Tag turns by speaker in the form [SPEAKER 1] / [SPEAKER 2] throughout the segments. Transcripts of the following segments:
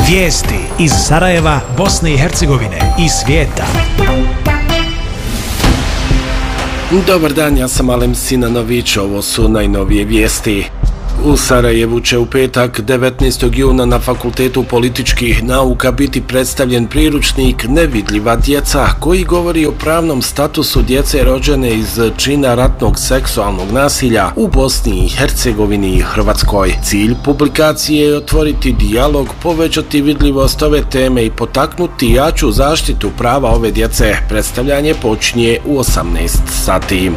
[SPEAKER 1] Vijesti iz Sarajeva, Bosne i Hercegovine i svijeta.
[SPEAKER 2] Dobar dan, ja sam Alem Sinanović, ovo su najnovije vijesti. U Sarajevu će u petak 19. juna na Fakultetu političkih nauka biti predstavljen priručnik Nevidljiva djeca koji govori o pravnom statusu djece rođene iz čina ratnog seksualnog nasilja u Bosni i Hercegovini i Hrvatskoj. Cilj publikacije je otvoriti dijalog, povećati vidljivost ove teme i potaknuti jaču zaštitu prava ove djece. Predstavljanje počinje u 18 sati.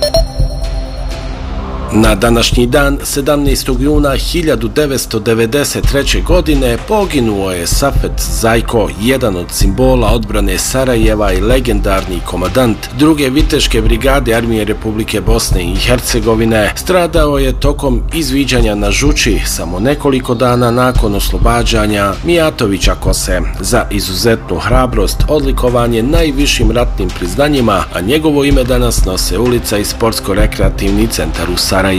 [SPEAKER 2] Na današnji dan, 17. juna 1993. godine, poginuo je Safet Zajko, jedan od simbola odbrane Sarajeva i legendarni komandant druge viteške brigade Armije Republike Bosne i Hercegovine. Stradao je tokom izviđanja na Žuči samo nekoliko dana nakon oslobađanja Mijatovića Kose. Za izuzetnu hrabrost odlikovan je najvišim ratnim priznanjima, a njegovo ime danas nose ulica i sportsko-rekreativni centar u Sarajevu.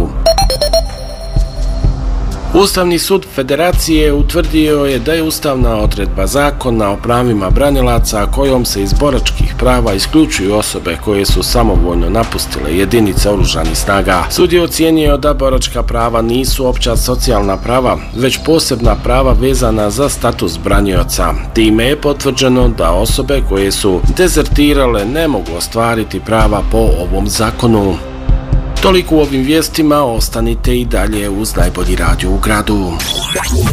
[SPEAKER 2] Ustavni sud Federacije utvrdio je da je ustavna odredba zakona o pravima branilaca kojom se iz boračkih prava isključuju osobe koje su samovoljno napustile jedinice oružanih snaga. Sud je ocijenio da boračka prava nisu opća socijalna prava, već posebna prava vezana za status branioca. Time je potvrđeno da osobe koje su dezertirale ne mogu ostvariti prava po ovom zakonu. Toliko u ovim vijestima, ostanite i dalje uz najbolji radio u gradu.